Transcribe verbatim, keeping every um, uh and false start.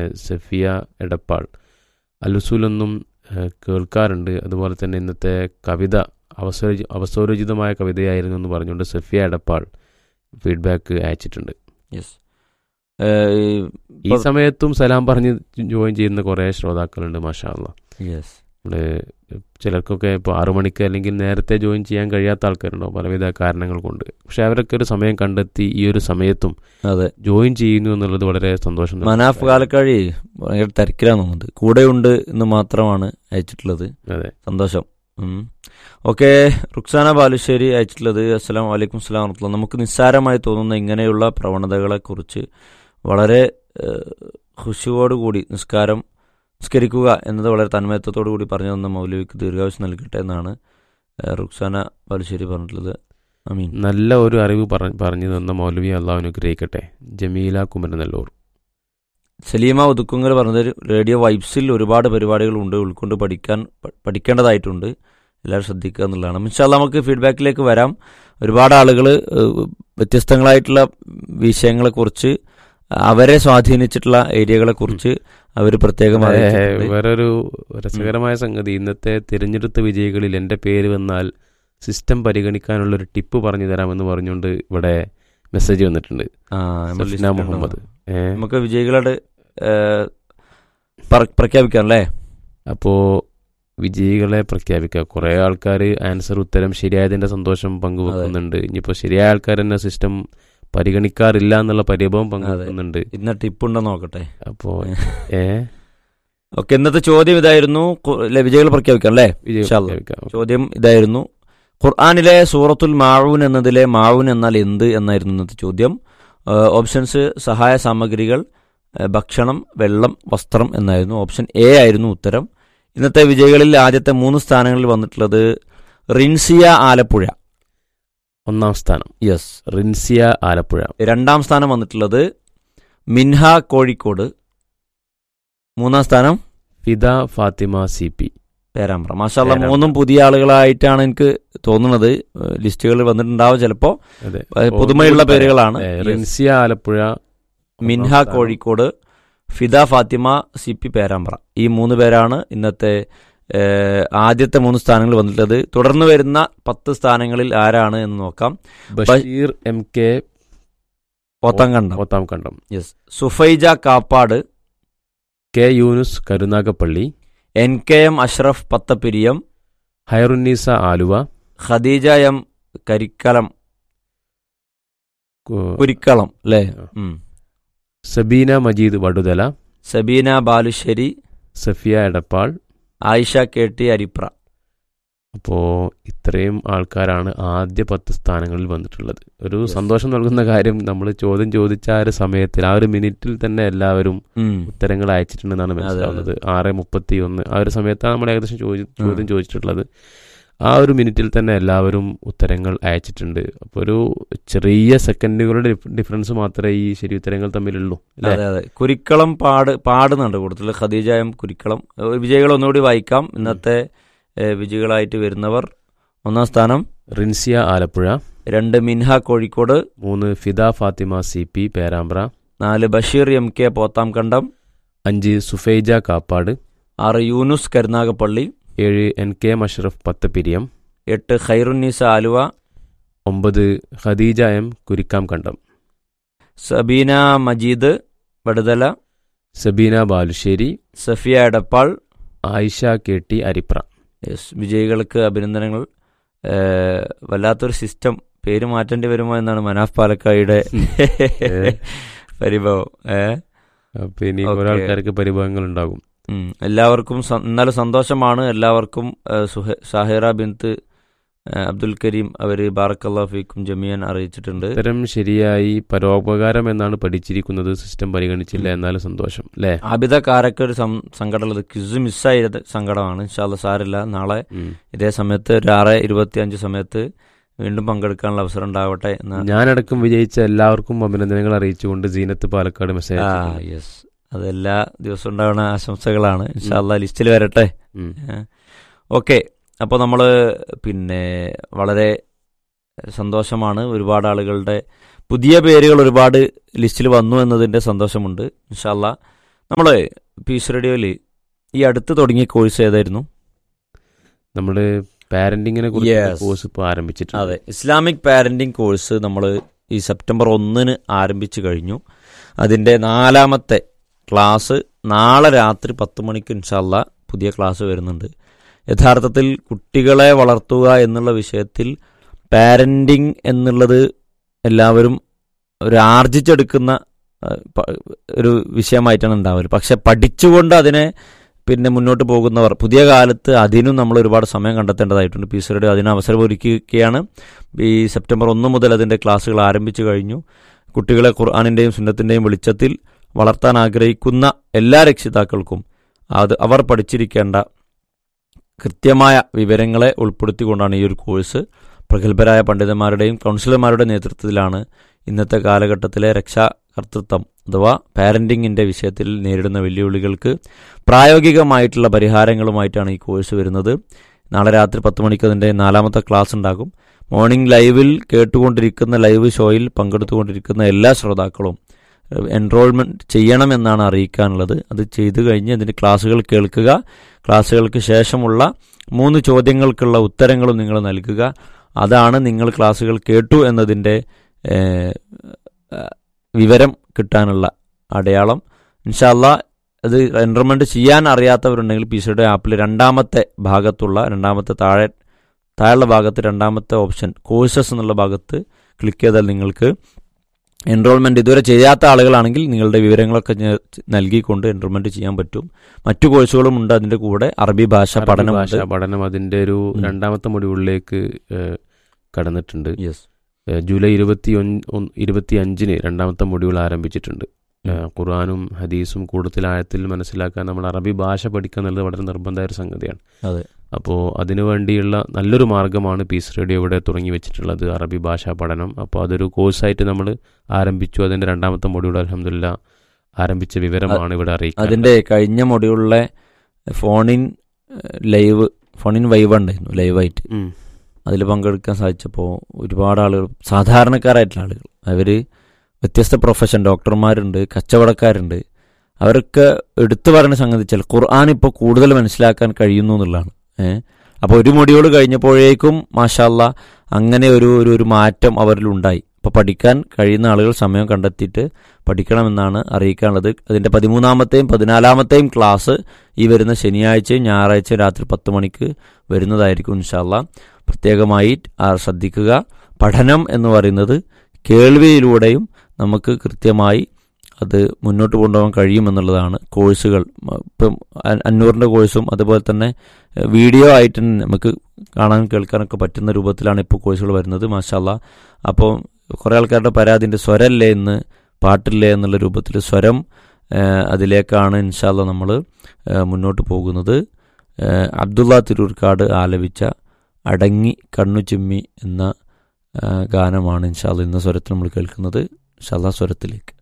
സഫിയ എടപ്പാൾ. അലുസൂലൊന്നും കേൾക്കാറുണ്ട്, അതുപോലെ തന്നെ ഇന്നത്തെ കവിത അവസര അവസരോചിതമായ കവിതയായിരുന്നു എന്ന് പറഞ്ഞുകൊണ്ട് സഫിയ എടപ്പാൾ ഫീഡ്ബാക്ക് അയച്ചിട്ടുണ്ട്. യെസ്, ഈ സമയത്തും സലാം പറഞ്ഞ് ജോയിൻ ചെയ്യുന്ന കുറേ ശ്രോതാക്കളുണ്ട്. മാഷാ അല്ലാ. യെസ്, നമ്മുടെ ചിലർക്കൊക്കെ ഇപ്പോൾ ആറു മണിക്ക് അല്ലെങ്കിൽ നേരത്തെ ജോയിൻ ചെയ്യാൻ കഴിയാത്ത ആൾക്കാരുണ്ടാവും പലവിധ കാരണങ്ങൾ കൊണ്ട്. പക്ഷെ അവരൊക്കെ ഒരു സമയം കണ്ടെത്തി ഈ ഒരു സമയത്തും അതെ ജോയിൻ ചെയ്യുന്നു എന്നുള്ളത് വളരെ സന്തോഷം. മനാഫ് കാലക്കാഴി ഭയങ്കര തിരക്കിലാന്ന് തോന്നുന്നത്, കൂടെയുണ്ട് എന്ന് മാത്രമാണ് അയച്ചിട്ടുള്ളത്. അതെ, സന്തോഷം. ഓക്കെ, റുക്സാന ബാലുശ്ശേരി അയച്ചിട്ടുള്ളത് അസ്സലാമു അലൈക്കും വറഹ്മത്തുള്ളാഹി വബറകാതുഹു. നമുക്ക് നിസ്സാരമായി തോന്നുന്ന ഇങ്ങനെയുള്ള പ്രവണതകളെക്കുറിച്ച് വളരെ ഖുശുവോടുകൂടി നിസ്കാരം നിസ്കരിക്കുക എന്നത് വളരെ തന്മയത്വത്തോടു കൂടി പറഞ്ഞു തന്ന മൗലവിക്ക് ദീർഘായുസ്സ് നൽകട്ടെ എന്നാണ് റുക്സാന ബാലുശ്ശേരി പറഞ്ഞിട്ടുള്ളത്. അമീൻ. നല്ല ഒരു അറിവ് പറഞ്ഞു തന്ന മൗലവി അള്ളാഹു അനുഗ്രഹിക്കട്ടെ. ജമീല കുമരനെല്ലൂർ. സലീമ ഒതുക്കുങ്ങൽ പറഞ്ഞത് റേഡിയോ വൈബ്സിൽ ഒരുപാട് പരിപാടികളുണ്ട്, ഉൾക്കൊണ്ട് പഠിക്കാൻ പഠിക്കേണ്ടതായിട്ടുണ്ട്, എല്ലാവരും ശ്രദ്ധിക്കുക എന്നുള്ളതാണ്. ഇൻഷാ അല്ലാഹ് നമുക്ക് ഫീഡ്ബാക്കിലേക്ക് വരാം. ഒരുപാട് ആളുകൾ വ്യത്യസ്തങ്ങളായിട്ടുള്ള വിഷയങ്ങളെക്കുറിച്ച്, അവരെ സ്വാധീനിച്ചിട്ടുള്ള ഏരിയകളെ കുറിച്ച് അവർ പ്രത്യേകം വേറൊരു രസകരമായ സംഗതി, ഇന്നത്തെ തിരഞ്ഞെടുത്ത വിജയികളിൽ എൻ്റെ പേര് വന്നാൽ സിസ്റ്റം പരിഗണിക്കാനുള്ളൊരു ടിപ്പ് പറഞ്ഞു തരാമെന്ന് പറഞ്ഞുകൊണ്ട് ഇവിടെ മെസ്സേജ് വന്നിട്ടുണ്ട്. മുഹമ്മദ്. നമുക്ക് വിജയികളുടെ പ്രഖ്യാപിക്കാം അല്ലേ? അപ്പോൾ വിജയികളെ പ്രഖ്യാപിക്കുക. കുറേ ആൾക്കാർ ആൻസർ ഉത്തരം ശരിയായതിൻ്റെ സന്തോഷം പങ്കുവെക്കുന്നുണ്ട്. ഇനിയിപ്പോൾ ശരിയായ ആൾക്കാർ തന്നെ സിസ്റ്റം പരിഗണിക്കാറില്ല എന്നുള്ള പരിഭവം പങ്കുവെക്കുന്നുണ്ട്. ഇന്ന ടിപ്പ് ഉണ്ടോ നോക്കട്ടെ. അപ്പോ ഏ ഓക്കെ, ഇന്നത്തെ ചോദ്യം ഇതായിരുന്നു. വിജയികൾ പ്രഖ്യാപിക്കാം അല്ലേ? ചോദ്യം ഇതായിരുന്നു, ഖുർആനിലെ സൂറത്തുൽ മാഊൻ എന്നതിലെ മാഊൻ എന്നാൽ എന്ത് എന്നായിരുന്നു ഇന്നത്തെ ചോദ്യം. ഓപ്ഷൻസ് സഹായ സാമഗ്രികൾ, ഭക്ഷണം, വെള്ളം, വസ്ത്രം എന്നായിരുന്നു. ഓപ്ഷൻ എ ആയിരുന്നു ഉത്തരം. ഇന്നത്തെ വിജയികളിൽ ആദ്യത്തെ മൂന്ന് സ്ഥാനങ്ങളിൽ വന്നിട്ടുള്ളത് റിൻസിയ ആലപ്പുഴ, ഒന്നാം സ്ഥാനം. യെസ്, റിൻസിയ ആലപ്പുഴ. രണ്ടാം സ്ഥാനം വന്നിട്ടുള്ളത് മിൻഹ കോഴിക്കോട്. മൂന്നാം സ്ഥാനം ഫിദ ഫാത്തിമ സി പി പേരാമ്പ്ര. മാഷാ അല്ലാഹ്, മൂന്നും പുതിയ ആളുകളായിട്ടാണ് എനിക്ക് തോന്നുന്നത്. ലിസ്റ്റുകളിൽ വന്നിട്ടുണ്ടാവും ചിലപ്പോ. പുതുമയുള്ള പേരുകളാണ്. റിൻസിയ ആലപ്പുഴ, മിൻഹ കോഴിക്കോട്, ഫിദ ഫാത്തിമ സി പി പേരാമ്പ്ര. ഈ മൂന്ന് പേരാണ് ഇന്നത്തെ ആദ്യത്തെ മൂന്ന് സ്ഥാനങ്ങൾ വന്നിട്ടുള്ളത്. തുടർന്ന് വരുന്ന പത്ത് സ്ഥാനങ്ങളിൽ ആരാണ് എന്ന് നോക്കാം. Basheer M K പോത്താംകണ്ടം, പോത്താംകണ്ടം. Yes. Sufaija Kappad, K Yunus Karunagappally, N K M Ashraf Pathappiriyam, Hairunnisa Aluva, Khadija M കരിക്കലം Kurikkalam അല്ലേ, സബീന മജീദ് വടുതല, സബീന ബാലുശ്ശേരി, സഫിയ എടപ്പാൾ, ആയിഷ കെ ടി അരിപ്ര. അപ്പോൾ ഇത്രയും ആൾക്കാരാണ് ആദ്യ പത്ത് സ്ഥാനങ്ങളിൽ വന്നിട്ടുള്ളത്. ഒരു സന്തോഷം നൽകുന്ന കാര്യം, നമ്മൾ ചോദ്യം ചോദിച്ച ആ ഒരു സമയത്തിൽ ആ ഒരു മിനിറ്റിൽ തന്നെ എല്ലാവരും ഉത്തരങ്ങൾ അയച്ചിട്ടുണ്ടെന്നാണ് മനസ്സിലാവുന്നത്. ആറ് മുപ്പത്തി ഒന്ന് ആ ഒരു സമയത്താണ് നമ്മൾ ഏകദേശം ചോദ്യം ചോദിച്ചിട്ടുള്ളത്. ആ ഒരു മിനിറ്റിൽ തന്നെ എല്ലാവരും ഉത്തരങ്ങൾ അയച്ചിട്ടുണ്ട്. അപ്പോൾ ഒരു ചെറിയ സെക്കൻഡുകളുടെ ഡിഫറൻസ് മാത്രമേ ഈ ശരി ഉത്തരങ്ങൾ തമ്മിലുള്ളൂ. അതെ അതെ. കുരിക്കളം പാട് പാടുന്നുണ്ട് കൂടുതൽ. ഖദീജ എം കുരിക്കളം. വിജയികൾ ഒന്നുകൂടി വായിക്കാം. ഇന്നത്തെ വിജയികളായിട്ട് വരുന്നവർ: ഒന്നാം സ്ഥാനം റിൻസിയ ആലപ്പുഴ, രണ്ട് മിൻഹ കോഴിക്കോട്, മൂന്ന് ഫിദ ഫാത്തിമ സി പി പേരാമ്പ്ര, നാല് ബഷീർ എം കെ പോത്താംകണ്ടം, അഞ്ച് സുഫൈജ കാപ്പാട്, ആറ് യൂനുസ് കരുനാഗപ്പള്ളി, ഏഴ് എൻ കെ മഷ്റഫ് പത്തപ്പിരിയം, എട്ട് ഖൈറുന്നീസ ആലുവ, ഒമ്പത് ഖദീജ എം കുരിക്കാം കണ്ടം, Sabeena Majeed Vaduthala, Sabeena Balussery, Safiya Edappal, Ayisha K T Aripra. Yes, വിജയികൾക്ക് അഭിനന്ദനങ്ങൾ. വല്ലാത്തൊരു സിസ്റ്റം, പേര് മാറ്റേണ്ടി വരുമോ എന്നാണ് മനാഫ് പാലക്കായുടെ പരിഭവം. പിന്നെ കുറെ ആൾക്കാർക്ക് പരിഭവങ്ങൾ ഉണ്ടാകും. എല്ലാവർക്കും എന്നാലും സന്തോഷമാണ്. എല്ലാവർക്കും സാഹിറ ബിന്ത് അബ്ദുൽ കരീം അവർ ബാറക്കല്ലാഹു ഫീക്കും ജമിയൻ അറിയിച്ചിട്ടുണ്ട്. ഉത്തരം ശരിയായി, പരോപകാരം എന്നാണ് പഠിച്ചിരിക്കുന്നത്, സിസ്റ്റം പരിഗണിച്ചില്ല, എന്നാലും സന്തോഷം അല്ലേ. ആബിദ കാരൊക്കെ ഒരു സങ്കടമുള്ളത്, ക്വിസ് മിസ്സായത് സങ്കടമാണ്. ഇൻഷാ അല്ലാഹ് സാരില്ല, നാളെ ഇതേ സമയത്ത് ഒരു ആറ് ഇരുപത്തി അഞ്ച് സമയത്ത് വീണ്ടും പങ്കെടുക്കാനുള്ള അവസരം ഉണ്ടാവട്ടെ. ഞാനടക്കം വിജയിച്ച എല്ലാവർക്കും അഭിനന്ദനങ്ങൾ അറിയിച്ചുകൊണ്ട് സീനത്ത് പാലക്കാട് മെസ്സേജ്. യെസ്, അതെല്ലാ ദിവസവും ഉണ്ടാവുന്ന ആശംസകളാണ്. ഇൻഷാ അല്ലാഹ് ലിസ്റ്റിൽ വരട്ടെ. ഓക്കെ, അപ്പോൾ നമ്മൾ പിന്നെ വളരെ സന്തോഷമാണ്. ഒരുപാട് ആളുകളുടെ പുതിയ പേരുകൾ ഒരുപാട് ലിസ്റ്റിൽ വന്നു എന്നതിൻ്റെ സന്തോഷമുണ്ട്. ഇൻഷാ അല്ലാഹ് നമ്മൾ പീസ് റേഡിയോയിൽ ഈ അടുത്ത് തുടങ്ങിയ കോഴ്സ് ഏതായിരുന്നു? നമ്മൾ പാരന്റിങ്ങിനെ കുറിച്ച് കോഴ്സ് ഇപ്പോൾ ആരംഭിച്ചിട്ടുണ്ട്. അതെ, ഇസ്ലാമിക് പാരന്റിങ് കോഴ്സ് നമ്മൾ ഈ സെപ്റ്റംബർ ഒന്നിന് ആരംഭിച്ചു കഴിഞ്ഞു. അതിൻ്റെ നാലാമത്തെ ക്ലാസ് നാളെ രാത്രി പത്ത് മണിക്ക് ഇൻഷാ അല്ലാ പുതിയ ക്ലാസ് വരുന്നുണ്ട്. യഥാർത്ഥത്തിൽ കുട്ടികളെ വളർത്തുക എന്നുള്ള വിഷയത്തിൽ പാരന്റിങ് എന്നുള്ളത് എല്ലാവരും ഒരു ആർജിച്ചെടുക്കുന്ന ഒരു വിഷയമായിട്ടാണ് ഉണ്ടാവുക. പക്ഷെ പഠിച്ചുകൊണ്ട് അതിനെ പിന്നെ മുന്നോട്ട് പോകുന്നവർ പുതിയ കാലത്ത് അതിനും നമ്മൾ ഒരുപാട് സമയം കണ്ടെത്തേണ്ടതായിട്ടുണ്ട്. പീസ് റേഡിയോ അതിന് അവസരം ഒരുക്കുകയാണ്. ഈ സെപ്റ്റംബർ ഒന്ന് മുതൽ അതിൻ്റെ ക്ലാസ്സുകൾ ആരംഭിച്ചു കഴിഞ്ഞു. കുട്ടികളെ ഖുർആനിൻ്റെയും സുന്നത്തിൻ്റെയും വെളിച്ചത്തിൽ വളർത്താൻ ആഗ്രഹിക്കുന്ന എല്ലാ രക്ഷിതാക്കൾക്കും അത് അവർ പഠിച്ചിരിക്കേണ്ട കൃത്യമായ വിവരങ്ങളെ ഉൾപ്പെടുത്തിക്കൊണ്ടാണ് ഈ ഒരു കോഴ്സ്. പ്രഗത്ഭരായ പണ്ഡിതന്മാരുടെയും കൗൺസിലർമാരുടെ നേതൃത്വത്തിലാണ് ഇന്നത്തെ കാലഘട്ടത്തിലെ രക്ഷാകർതൃത്വം അഥവാ പാരന്റിങ്ങിൻ്റെ വിഷയത്തിൽ നേരിടുന്ന വെല്ലുവിളികൾക്ക് പ്രായോഗികമായിട്ടുള്ള പരിഹാരങ്ങളുമായിട്ടാണ് ഈ കോഴ്സ് വരുന്നത്. നാളെ രാത്രി പത്ത് മണിക്ക് അതിൻ്റെ നാലാമത്തെ ക്ലാസ് ഉണ്ടാകും. മോർണിംഗ് ലൈവിൽ കേട്ടുകൊണ്ടിരിക്കുന്ന ലൈവ് ഷോയിൽ പങ്കെടുത്തുകൊണ്ടിരിക്കുന്ന എല്ലാ ശ്രോതാക്കളും എൻറോൾമെൻറ്റ് ചെയ്യണമെന്നാണ് അറിയിക്കാനുള്ളത്. അത് ചെയ്തു കഴിഞ്ഞ് അതിൻ്റെ ക്ലാസ്സുകൾ കേൾക്കുക. ക്ലാസ്സുകൾക്ക് ശേഷമുള്ള മൂന്ന് ചോദ്യങ്ങൾക്കുള്ള ഉത്തരങ്ങളും നിങ്ങൾ നൽകുക. അതാണ് നിങ്ങൾ ക്ലാസ്സുകൾ കേട്ടു എന്നതിൻ്റെ വിവരം കിട്ടാനുള്ള അടയാളം. ഇൻഷാ അല്ലാ അത് എൻറോൾമെൻറ്റ് ചെയ്യാൻ അറിയാത്തവരുണ്ടെങ്കിൽ പീസയുടെ ആപ്പിൽ രണ്ടാമത്തെ ഭാഗത്തുള്ള രണ്ടാമത്തെ താഴെ താഴെയുള്ള ഭാഗത്ത് രണ്ടാമത്തെ ഓപ്ഷൻ കോഴ്സസ് എന്നുള്ള ഭാഗത്ത് ക്ലിക്ക് ചെയ്താൽ നിങ്ങൾക്ക് എൻറോൾമെൻറ്റ് ഇതുവരെ ചെയ്യാത്ത ആളുകളാണെങ്കിൽ നിങ്ങളുടെ വിവരങ്ങളൊക്കെ നൽകിക്കൊണ്ട് എൻറോൾമെൻറ്റ് ചെയ്യാൻ പറ്റും. മറ്റു കോഴ്സുകളും ഉണ്ട് അതിൻ്റെ കൂടെ. അറബി ഭാഷ പഠനം ഭാഷ പഠനം അതിൻ്റെ ഒരു രണ്ടാമത്തെ മൊഡ്യൂളിലേക്ക് കടന്നിട്ടുണ്ട്. യെസ്, ജൂലൈ ഇരുപത്തി ഇരുപത്തി അഞ്ചിന് രണ്ടാമത്തെ മൊഡ്യൂൾ ആരംഭിച്ചിട്ടുണ്ട്. ഖുർആനും ഹദീസും കൂടുതൽ ആഴത്തിൽ മനസ്സിലാക്കാൻ നമ്മൾ അറബി ഭാഷ പഠിക്കുക എന്നുള്ളത് വളരെ നിർബന്ധമായ ഒരു സംഗതിയാണ്. അതെ, അപ്പോൾ അതിനുവേണ്ടിയുള്ള നല്ലൊരു മാർഗ്ഗമാണ് പീസ് റേഡിയോ ഇവിടെ തുടങ്ങി വെച്ചിട്ടുള്ളത്, അറബി ഭാഷാ പഠനം. അപ്പോൾ അതൊരു കോഴ്സായിട്ട് നമ്മൾ ആരംഭിച്ചു. അതിൻ്റെ രണ്ടാമത്തെ മൊഡ്യൂൾ അൽഹംദുലില്ലാ ആരംഭിച്ച വിവരമാണ് ഇവിടെ അറിയിക്കുന്നത്. അതിൻ്റെ കഴിഞ്ഞ മൊഡ്യൂളിലെ ഫോണിൻ ലൈവ് ഫോണിൻ വൈവ് ഉണ്ടായിരുന്നു, ലൈവായിട്ട് അതിൽ പങ്കെടുക്കാൻ സാധിച്ചപ്പോൾ ഒരുപാട് ആളുകൾ, സാധാരണക്കാരായിട്ടുള്ള ആളുകൾ, അവർ വ്യത്യസ്ത പ്രൊഫഷൻ, ഡോക്ടർമാരുണ്ട്, കച്ചവടക്കാരുണ്ട്, അവർക്ക് എടുത്തു പറയുന്ന സംഗതിച്ചാൽ ഖുർആൻ ഇപ്പോൾ കൂടുതൽ മനസ്സിലാക്കാൻ കഴിയുന്നു എന്നുള്ളതാണ്. ഏഹ് അപ്പോൾ ഒരു മൊഡ്യൂൾ കഴിഞ്ഞപ്പോഴേക്കും മാഷാ അല്ലാ അങ്ങനെ ഒരു ഒരു മാറ്റം അവരിലുണ്ടായി. അപ്പോൾ പഠിക്കാൻ കഴിയുന്ന ആളുകൾ സമയം കണ്ടെത്തിയിട്ട് പഠിക്കണമെന്നാണ് അറിയിക്കാനുള്ളത്. അതിൻ്റെ പതിമൂന്നാമത്തെയും പതിനാലാമത്തെയും ക്ലാസ് ഈ വരുന്ന ശനിയാഴ്ചയും ഞായറാഴ്ചയും രാത്രി പത്ത് മണിക്ക് വരുന്നതായിരിക്കും ഇൻഷാ അല്ലാ. പ്രത്യേകമായി ശ്രദ്ധിക്കുക. പഠനം എന്ന് പറയുന്നത് കേൾവിയിലൂടെയും നമുക്ക് കൃത്യമായി അത് മുന്നോട്ട് കൊണ്ടുപോകാൻ കഴിയുമെന്നുള്ളതാണ്. കോഴ്സുകൾ ഇപ്പം അഞ്ഞൂറിൻ്റെ കോഴ്സും അതുപോലെ തന്നെ വീഡിയോ ആയിട്ട് നമുക്ക് കാണാൻ കേൾക്കാനൊക്കെ പറ്റുന്ന രൂപത്തിലാണ് ഇപ്പോൾ കോഴ്സുകൾ വരുന്നത്. മാഷാ അല്ലാ. അപ്പോൾ കുറേ ആൾക്കാരുടെ പരാതിൻ്റെ സ്വരല്ലേ എന്ന് പാട്ടില്ലേ എന്നുള്ള രൂപത്തിൽ സ്വരം അതിലേക്കാണ് ഇൻഷാ അല്ലാ നമ്മൾ മുന്നോട്ട് പോകുന്നത്. അബ്ദുള്ള തിരൂർക്കാട് ആലപിച്ച അടങ്ങി കണ്ണു ചിമ്മി എന്ന ഗാനമാണ് ഇൻഷാ അല്ലാ ഇന്ന സ്വരത്തിൽ നമ്മൾ കേൾക്കുന്നത്. ഇൻഷാ അല്ലാ സ്വരത്തിലേക്ക്